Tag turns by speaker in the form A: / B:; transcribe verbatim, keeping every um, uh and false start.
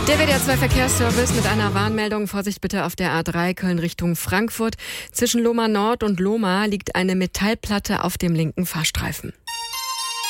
A: Der W D R zwei Verkehrsservice mit einer Warnmeldung. Vorsicht bitte auf der A drei Köln Richtung Frankfurt. Zwischen Lohmar Nord und Lohmar liegt eine Metallplatte auf dem linken Fahrstreifen.